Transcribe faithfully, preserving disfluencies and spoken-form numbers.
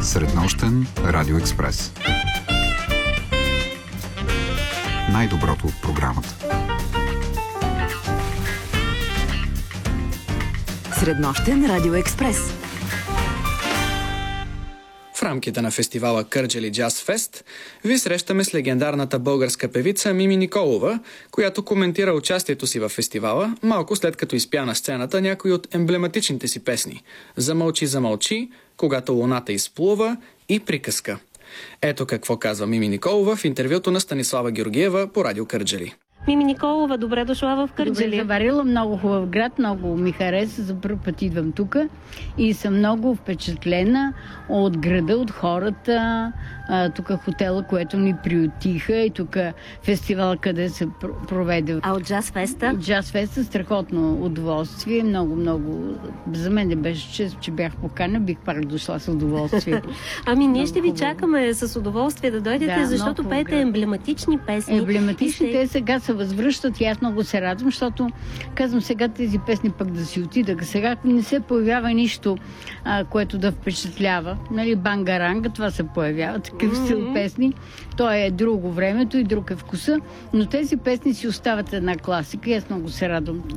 Среднощен Радио Експрес. Най-доброто от програмата. Среднощен Радио Експрес. В рамките на фестивала Кърджали Джаз Фест ви срещаме с легендарната българска певица Мими Николова, която коментира участието си в фестивала малко след като изпя на сцената някои от емблематичните си песни «Замълчи, замълчи», «Когато луната изплува» и «Приказка». Ето какво казва Мими Николова в интервюто на Станислава Георгиева по Радио Кърджали. Мими Николова, добре дошла в Кърджали. Добре заварила, много хубав град, много ми хареса, за първ път идвам тук и съм много впечатлена от града, от хората, тук хотела, което ни приютиха и тук фестивал, къде се проведе. А от Джаз Феста? От Джаз Феста страхотно удоволствие, много, много. За мен не беше чест, че бях покана, бих пак дошла с удоволствие. Ами ние ще ви чакаме с удоволствие да дойдете, да, защото пеете емблематични песни. Емблематични, ще... те сега се възвръщат и аз много се радвам, защото казвам сега тези песни пък да си отида. Сега не се появява нищо, а, което да впечатлява. Нали, бангаранга, това се появява, такъв mm-hmm. стил песни. То е друго времето и друг е вкуса, но тези песни си остават една класика и аз много се радвам.